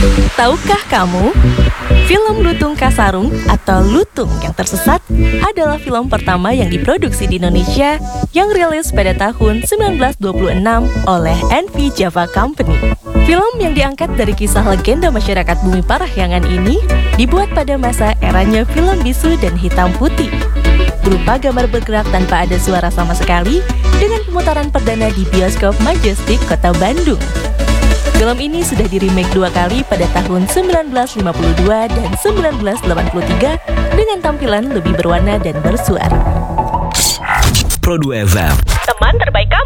Tahukah kamu, film Lutung Kasarung atau Lutung yang Tersesat adalah film pertama yang diproduksi di Indonesia yang rilis pada tahun 1926 oleh NV Java Company. Film yang diangkat dari kisah legenda masyarakat Bumi Parahyangan ini dibuat pada masa eranya film bisu dan hitam putih, berupa gambar bergerak tanpa ada suara sama sekali, dengan pemutaran perdana di bioskop Majestic Kota Bandung. Film ini sudah di-remake 2 kali pada tahun 1952 dan 1983 dengan tampilan lebih berwarna dan bersuara. Pro 2 FM. Teman terbaik kamu.